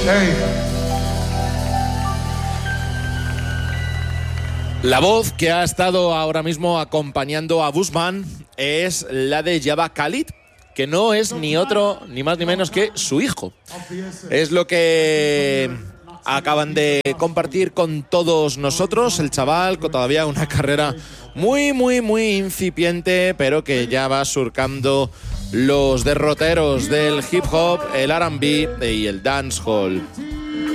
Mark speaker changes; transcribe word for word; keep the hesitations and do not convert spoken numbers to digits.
Speaker 1: Hey.
Speaker 2: La voz que ha estado ahora mismo acompañando a Busman es la de Jabba Khalid, que no es ni otro, ni más ni menos que su hijo. Es lo que acaban de compartir con todos nosotros, el chaval, con todavía una carrera muy, muy, muy incipiente, pero que ya va surcando los derroteros del hip hop, el R and B y el dancehall.